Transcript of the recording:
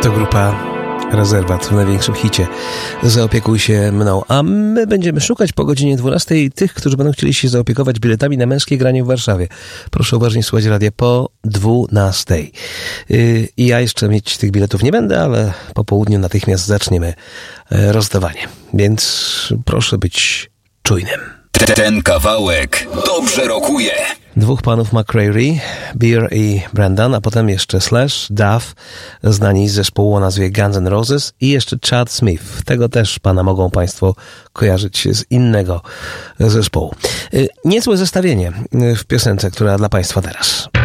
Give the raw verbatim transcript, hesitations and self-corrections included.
To grupa Rezerwat w największym hicie Zaopiekuj się mną. A my będziemy szukać po godzinie dwunastej tych, którzy będą chcieli się zaopiekować biletami na męskie granie w Warszawie. Proszę uważnie słuchać radia po dwunastej. Yy, I ja jeszcze mieć tych biletów nie będę, ale po południu natychmiast zaczniemy rozdawanie. Więc proszę być czujnym. Ten kawałek dobrze rokuje. Dwóch panów McCreary, Beer i Brendan, a potem jeszcze Slash, Duff, znani z zespołu o nazwie Guns N' Roses i jeszcze Chad Smith. Tego też pana mogą państwo kojarzyć z innego zespołu. Niezłe zestawienie w piosence, która dla państwa teraz.